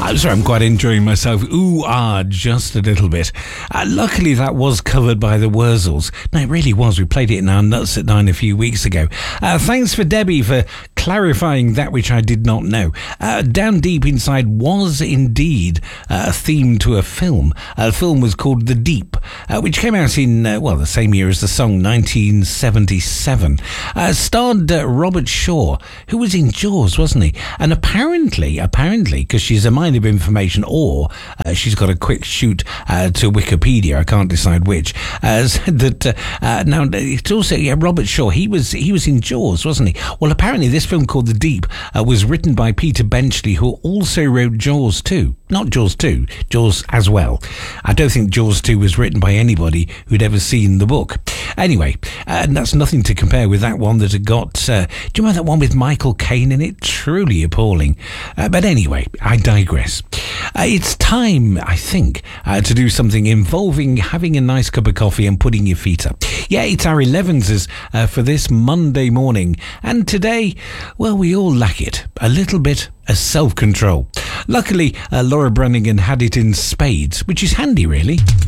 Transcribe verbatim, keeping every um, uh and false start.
I'm sorry, I'm quite enjoying myself. Ooh, ah, just a little bit. Uh, luckily, that was covered by the Wurzels. No, it really was. We played it in our Nuts at Nine a few weeks ago. Uh, thanks for Debbie for clarifying that which I did not know. Uh, Down Deep Inside was indeed uh, a theme to a film. Uh, the film was called The Deep, uh, which came out in, uh, well, the same year as the song, nineteen seventy-seven. Uh, starred uh, Robert Shaw, who was in Jaws, wasn't he? And apparently, apparently, because she's a mind of information, or uh, she's got a quick shoot uh, to Wikipedia, I can't decide which, uh, said that, uh, uh, now, it's also, yeah, Robert Shaw, he was he was in Jaws, wasn't he? Well, apparently this film called The Deep uh, was written by Peter Benchley, who also wrote Jaws two. Not Jaws two, Jaws as well. I don't think Jaws two was written by anybody who'd ever seen the book. Anyway, uh, and that's nothing to compare with that one that had got, uh, do you remember that one with Michael Caine in it? Truly appalling. Uh, but anyway, I digress. Uh, it's time, I think, uh, to do something involving having a nice cup of coffee and putting your feet up. Yeah, it's our elevenses uh, for this Monday morning. And today, well, we all lack it. A little bit of self-control. Luckily, uh, Laura Branigan had it in spades, which is handy, really.